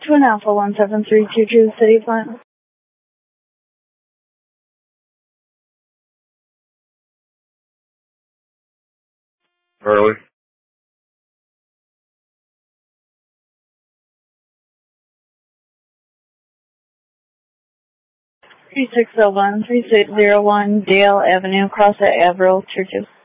Twin Alpha 17322 City Plan. Early. 3601, 3601 Dale Avenue, across at Averill, Churches.